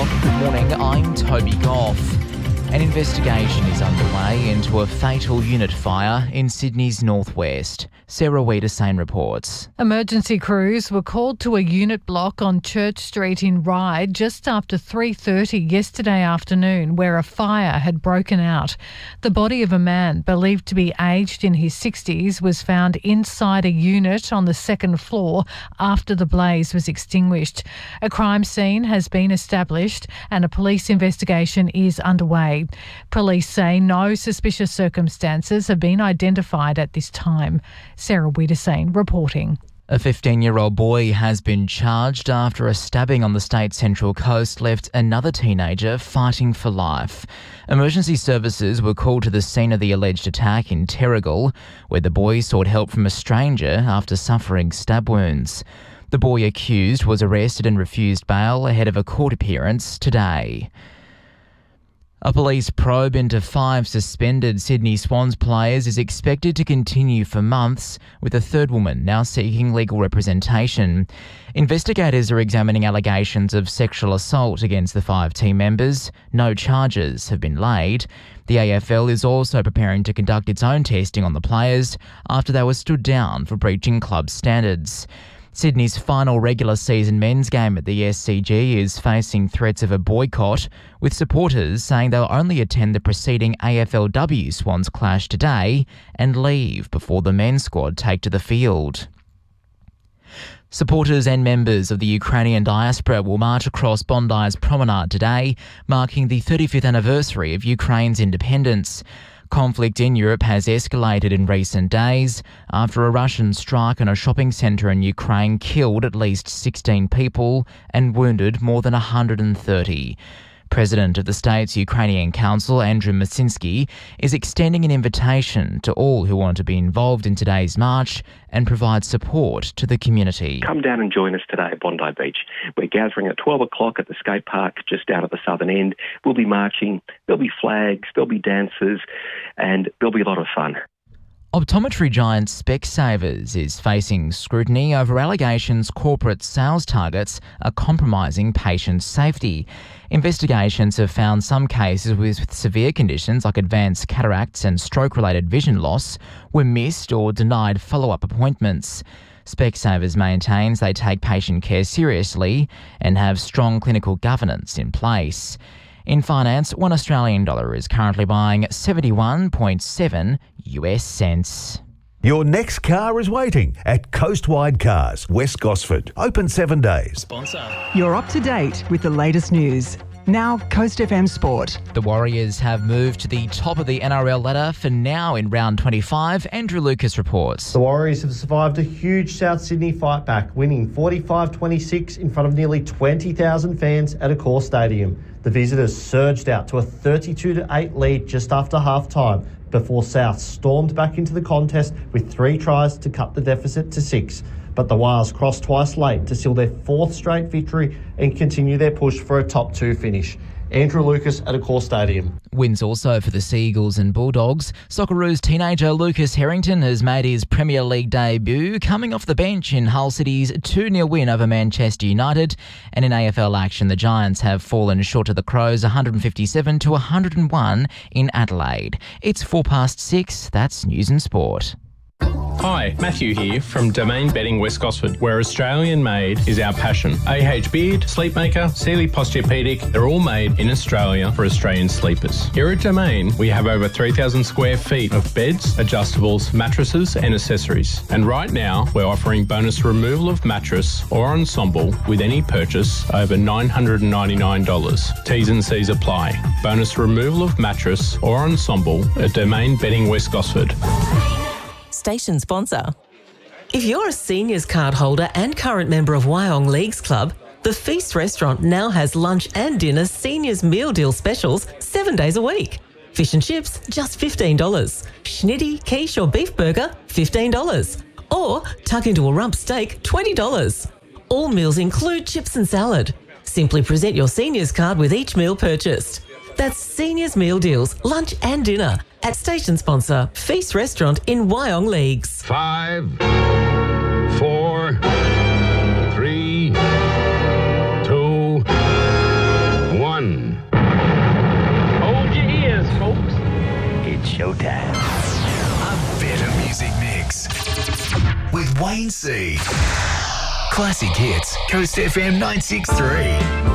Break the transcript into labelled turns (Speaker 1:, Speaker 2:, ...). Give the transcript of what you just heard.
Speaker 1: o'clock. Good morning, I'm Toby Goff. An investigation is underway into a fatal unit fire in Sydney's northwest. Sarah Wiedersane reports.
Speaker 2: Emergency crews were called to a unit block on Church Street in Ryde just after 3:30 yesterday afternoon, where a fire had broken out. The body of a man believed to be aged in his 60s was found inside a unit on the second floor after the blaze was extinguished. A crime scene has been established and a police investigation is underway. Police say no suspicious circumstances have been identified at this time. Sarah Wiedersane reporting.
Speaker 1: A 15-year-old boy has been charged after a stabbing on the state's Central Coast left another teenager fighting for life. Emergency services were called to the scene of the alleged attack in Terrigal, where the boy sought help from a stranger after suffering stab wounds. The boy accused was arrested and refused bail ahead of a court appearance today. A police probe into 5 suspended Sydney Swans players is expected to continue for months, with a third woman now seeking legal representation. Investigators are examining allegations of sexual assault against the 5 team members. No charges have been laid. The AFL is also preparing to conduct its own testing on the players after they were stood down for breaching club standards. Sydney's final regular season men's game at the SCG is facing threats of a boycott, with supporters saying they'll only attend the preceding AFLW Swans clash today and leave before the men's squad take to the field. Supporters and members of the Ukrainian diaspora will march across Bondi's promenade today, marking the 35th anniversary of Ukraine's independence. Conflict in Europe has escalated in recent days after a Russian strike on a shopping centre in Ukraine killed at least 16 people and wounded more than 130. President of the state's Ukrainian Council, Andrew Masinski, is extending an invitation to all who want to be involved in today's march and provide support to the community.
Speaker 3: Come down and join us today at Bondi Beach. We're gathering at 12 o'clock at the skate park just down at the southern end. We'll be marching, there'll be flags, there'll be dancers, and there'll be a lot of fun.
Speaker 1: Optometry giant Specsavers is facing scrutiny over allegations corporate sales targets are compromising patient safety. Investigations have found some cases with severe conditions like advanced cataracts and stroke-related vision loss were missed or denied follow-up appointments. Specsavers maintains they take patient care seriously and have strong clinical governance in place. In finance, $1 Australian is currently buying 71.7 US cents.
Speaker 4: Your next car is waiting at Coastwide Cars, West Gosford. Open 7 days.
Speaker 5: Sponsor.
Speaker 6: You're up to date with the latest news. Now, Coast FM Sport.
Speaker 1: The Warriors have moved to the top of the NRL ladder for now in round 25. Andrew Lucas reports.
Speaker 7: The Warriors have survived a huge South Sydney fight back, winning 45-26 in front of nearly 20,000 fans at Accor Stadium. The visitors surged out to a 32-8 lead just after half-time before South stormed back into the contest with 3 tries to cut the deficit to 6. But the Wars crossed twice late to seal their 4th straight victory and continue their push for a top 2 finish. Andrew Lucas at Accor Stadium.
Speaker 1: Wins also for the Seagulls and Bulldogs. Socceroos teenager Lucas Harrington has made his Premier League debut, coming off the bench in Hull City's 2-0 win over Manchester United. And in AFL action, the Giants have fallen short of the Crows 157-101 in Adelaide. It's 6:04. That's News and Sport.
Speaker 5: Hi, Matthew here from Domain Bedding West Gosford, where Australian made is our passion. AH Beard, Sleepmaker, Sealy Posturepedic, they're all made in Australia for Australian sleepers. Here at Domain, we have over 3,000 square feet of beds, adjustables, mattresses and accessories. And right now, we're offering bonus removal of mattress or ensemble with any purchase over $999. T's and C's apply. Bonus removal of mattress or ensemble at Domain Bedding West Gosford.
Speaker 8: Station sponsor. If you're a seniors card holder and current member of Wyong Leagues Club, the Feast restaurant now has lunch and dinner seniors meal deal specials 7 days a week. Fish and chips, just $15. Schnitty, quiche or beef burger, $15. Or tuck into a rump steak, $20. All meals include chips and salad. Simply present your seniors card with each meal purchased. That's seniors meal deals, lunch and dinner at station sponsor Feast Restaurant in Wyong Leagues.
Speaker 9: 5, 4, 3, 2, 1. showtime.
Speaker 10: A better music mix with Wayne C. Classic Hits, Coast FM 963.